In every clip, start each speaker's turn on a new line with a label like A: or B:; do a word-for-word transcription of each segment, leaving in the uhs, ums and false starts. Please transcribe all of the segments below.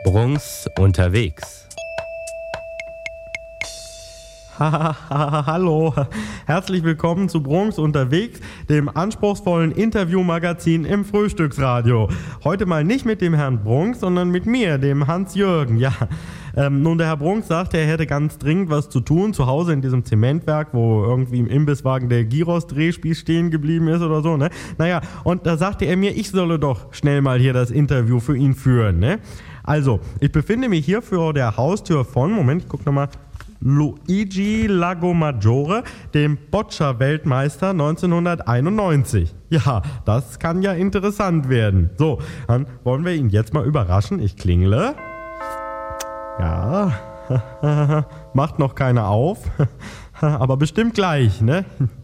A: Brunks unterwegs.
B: Hallo, herzlich willkommen zu Brunks unterwegs, dem anspruchsvollen Interviewmagazin im Frühstücksradio. Heute mal nicht mit dem Herrn Brunks, sondern mit mir, dem Hans-Jürgen. Ja, ähm, nun der Herr Brunks sagte, er hätte ganz dringend was zu tun, zu Hause in diesem Zementwerk, wo irgendwie im Imbisswagen der Gyros-Drehspieß stehen geblieben ist oder so, ne? Naja, und da sagte er mir, ich solle doch schnell mal hier das Interview für ihn führen, ne? Also, ich befinde mich hier vor der Haustür von, Moment, ich guck nochmal, Luigi Lagomaggiore, dem Boccia-Weltmeister neunzehnhunderteinundneunzig. Ja, das kann ja interessant werden. So, dann wollen wir ihn jetzt mal überraschen. Ich klingle. Ja, macht noch keiner auf, aber bestimmt gleich, ne?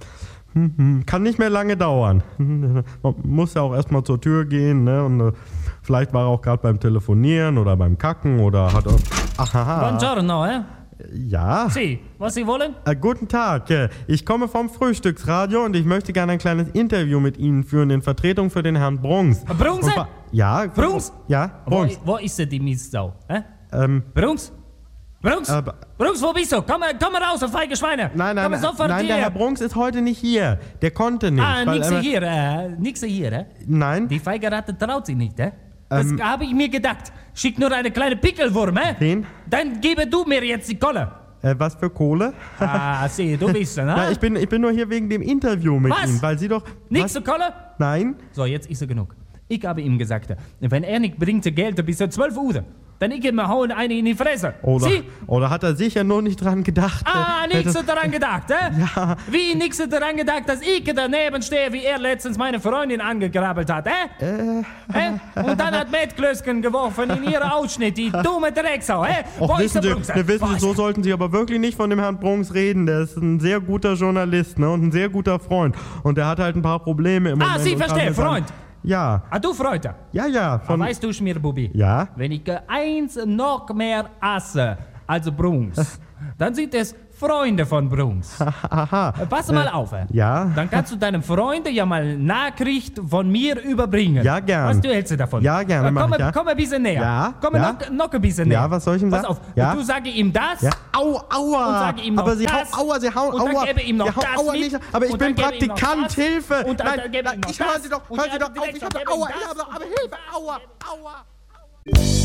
B: Kann nicht mehr lange dauern. Man muss ja auch erstmal zur Tür gehen, ne? Und äh, vielleicht war er auch gerade beim Telefonieren oder beim Kacken oder hat... Aha.
C: Buongiorno, eh?
B: Ja.
C: Sie, was Sie wollen?
B: Äh, guten Tag, äh, ich komme vom Frühstücksradio und ich möchte gerne ein kleines Interview mit Ihnen führen in Vertretung für den Herrn Brunks.
C: Brunks?
B: Und, ja.
C: Brunks?
B: Ja, Brunks.
C: Wo, wo ist denn die Mistsau? Eh?
B: Ähm,
C: Brunks? Brunks?
B: Äh,
C: Brunks, wo bist du? Komm, komm raus, du feige Schweine!
B: Nein, nein,
C: komm
B: nein,
C: sofort
B: nein, der
C: hier.
B: Herr Brunks ist heute nicht hier. Der konnte nicht.
C: Ah,
B: weil,
C: nix
B: äh,
C: hier, äh, nix hier, eh?
B: Nein.
C: Die feige Ratte traut sich nicht, eh? Das
B: Ähm,
C: habe ich mir gedacht. Schick nur eine kleine Pickelwurm, eh?
B: Wen?
C: Dann gebe du mir jetzt die Kolle.
B: Äh, was für Kohle?
C: Ah, sieh, du bist ne?
B: Ja, ich bin, ich bin nur hier wegen dem Interview mit
C: Was?
B: Ihnen, weil Sie doch...
C: Nix
B: was?
C: zur Kolle?
B: Nein?
C: So, jetzt ist er genug. Ich habe ihm gesagt, wenn er nicht bringt Geld bis zwölf Uhr, dann ich mir hauen eine in die Fresse.
B: Oder,
C: Sie?
B: oder hat er sicher nur nicht dran gedacht?
C: Ah,
B: äh,
C: nix
B: hätte-
C: daran gedacht, eh?
B: Ja.
C: Wie nix daran gedacht, dass ich daneben stehe, wie er letztens meine Freundin angegrabbelt hat, eh?
B: Äh,
C: eh? Und dann hat Mettklösken geworfen in ihre Ausschnitt, die dumme Drecksau, eh?
B: Och,
C: Wo ist
B: wissen
C: der
B: Sie,
C: Brunks?
B: ne, wissen
C: Wo
B: Sie,
C: ist
B: so
C: er?
B: sollten Sie aber wirklich nicht von dem Herrn Brunks reden. Der ist ein sehr guter Journalist, ne, und ein sehr guter Freund. Und der hat halt ein paar Probleme im
C: Ah,
B: Moment.
C: Sie
B: und kann
C: verstehen,
B: mit seinem-
C: Freund.
B: Ja,
C: Ah, du Freund.
B: ja, ja.
C: Aber
B: Von,
C: weißt du, Schmierbubi?
B: Ja?
C: Wenn ich äh, eins noch mehr hasse als Brunks, dann sind es Freunde von Brunks.
B: aha.
C: Äh, Pass mal auf, eh?
B: Ja?
C: Dann kannst du deinem Freund ja mal Nachricht von mir überbringen.
B: Ja, gern.
C: Was du hältst du davon?
B: Ja, gerne,
C: Äh,
B: mach
C: komm,
B: ich, ja.
C: komm ein bisschen näher.
B: Ja,
C: Komm
B: ja.
C: Noch, noch ein bisschen näher.
B: Ja, was soll ich ihm
C: Pass
B: sagen?
C: auf,
B: Ja.
C: du sage ihm das.
B: Ja. Au, aua.
C: Und sage ihm noch
B: aber Sie
C: das.
B: hauen, aua, Sie hauen,
C: Und dann
B: aua.
C: gebe ihm noch
B: Sie hauen,
C: das
B: aua
C: mit.
B: nicht. Aber ich
C: Und
B: bin
C: dann gebe ihm noch
B: Praktikant,
C: das.
B: Hilfe.
C: Und dann-
B: Nein,
C: dann gebe
B: nein,
C: ihm noch
B: ich hören
C: das.
B: Sie doch,
C: Und
B: hören Sie
C: dann
B: doch auf.
C: direkt
B: Ich
C: noch
B: habe
C: gebe ihm
B: aua,
C: das.
B: ich habe, aber Hilfe, aua, aua.